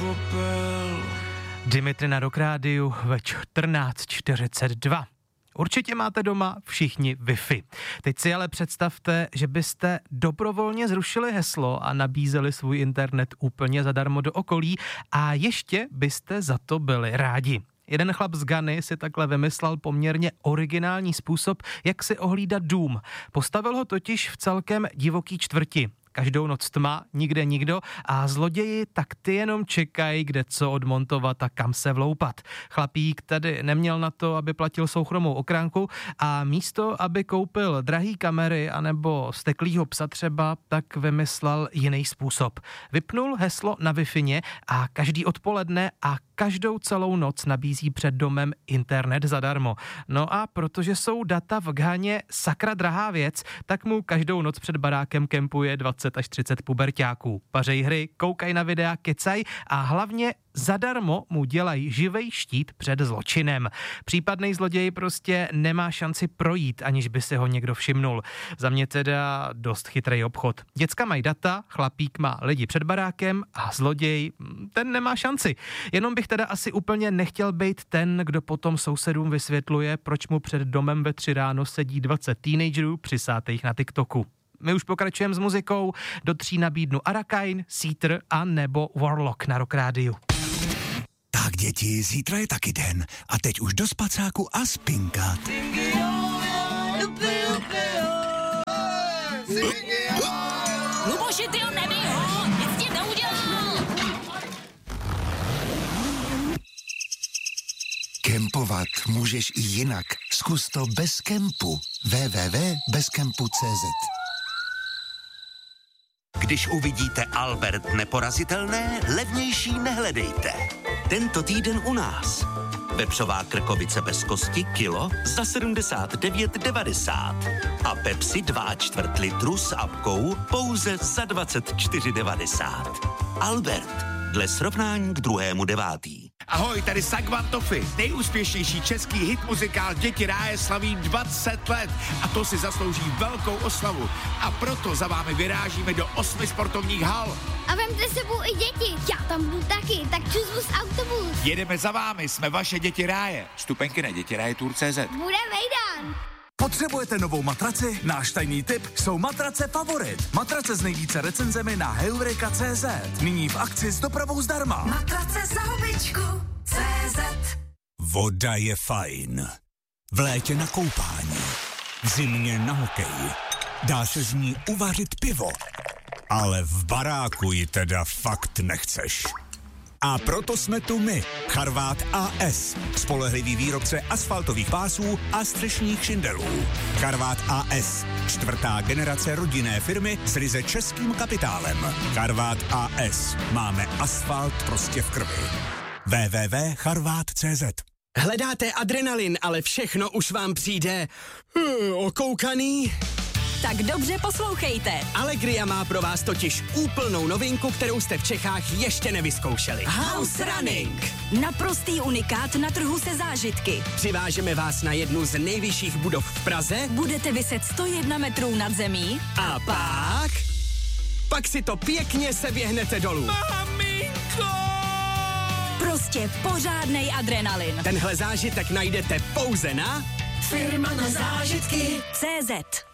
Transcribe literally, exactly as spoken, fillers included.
popel. Dimitri na Rock Rádiu ve čtrnáct čtyřicet dva. Určitě máte doma všichni Wi-Fi. Teď si ale představte, že byste dobrovolně zrušili heslo a nabízeli svůj internet úplně zadarmo do okolí a ještě byste za to byli rádi. Jeden chlap z Ghany si takhle vymyslel poměrně originální způsob, jak si ohlídat dům. Postavil ho totiž v celkem divoký čtvrti. Každou noc tma, nikde nikdo a zloději tak ty jenom čekají, kde co odmontovat a kam se vloupat. Chlapík tady neměl na to, aby platil soukromou ochránku a místo, aby koupil drahý kamery anebo steklýho psa třeba, tak vymyslel jiný způsob. Vypnul heslo na Wi-Fi a každý odpoledne a každou celou noc nabízí před domem internet zadarmo. No a protože jsou data v Ghaně sakra drahá věc, tak mu každou noc před barákem kempuje dvacet až třicet puberťáků. Pařej hry, koukaj na videa, kecaj a hlavně zadarmo mu dělají živej štít před zločinem. Případnej zloděj prostě nemá šanci projít, aniž by si ho někdo všimnul. Za mě teda dost chytrý obchod. Děcka mají data, chlapík má lidi před barákem a zloděj, ten nemá šanci. Jenom bych teda asi úplně nechtěl být ten, kdo potom sousedům vysvětluje, proč mu před domem ve tři ráno sedí dvacet teenagerů přisátých na TikToku. My už pokračujeme s muzikou, do tří nabídnu Arakain, Seether a nebo Warlock na Rock Rádiu. Tak děti, zítra je taky den a teď už do spacáku a spinkat. Luboši, ty ho nebij ho, nic ti neudělal. Kempovat můžeš i jinak. Zkus to bez kempu. w w w tečka bezkempu tečka c z Když uvidíte Albert neporazitelné, levnější nehledejte. Tento týden u nás. Vepřová krkovice bez kosti kilo za sedmdesát devět devadesát. A Pepsi dva čtvrt litru s apkou pouze za dvacet čtyři devadesát. Albert, dle srovnání k druhému devátý. Ahoj, tady Sagvan Toffy, nejúspěšnější český hit muzikál Děti ráje slaví dvacet let a to si zaslouží velkou oslavu. A proto za vámi vyrážíme do osmi sportovních hal. A vemte sebou i děti, já tam budu taky, tak čus bus autobus. Jedeme za vámi, jsme vaše Děti ráje. Vstupenky na dětiraje tour tečka cé zet. Bude vejdan. Potřebujete novou matraci? Náš tajný tip jsou matrace Favorit. Matrace s nejvíce recenzemi na heureka tečka cé zet. Nyní v akci s dopravou zdarma. Matrace za hubičku, C Z. Voda je fajn. V létě na koupání. V zimě na hokej. Dá se z ní uvařit pivo. Ale v baráku ji teda fakt nechceš. A proto jsme tu my, Charvát A S, spolehlivý výrobce asfaltových pásů a střešních šindelů. Charvát A S, čtvrtá generace rodinné firmy s ryze českým kapitálem. Charvát A S, máme asfalt prostě v krvi. w w w tečka charvát tečka cé zet. Hledáte adrenalin, ale všechno už vám přijde hmm, okoukaný? Tak dobře poslouchejte. Allegria má pro vás totiž úplnou novinku, kterou jste v Čechách ještě nevyzkoušeli. House Running. Naprostý unikát na trhu se zážitky. Přivážeme vás na jednu z nejvyšších budov v Praze. Budete viset sto jedna metrů nad zemí. A pak... Pak si to pěkně seběhnete dolů. Maminko! Prostě pořádnej adrenalin. Tenhle zážitek najdete pouze na... Firma na zážitky C Z.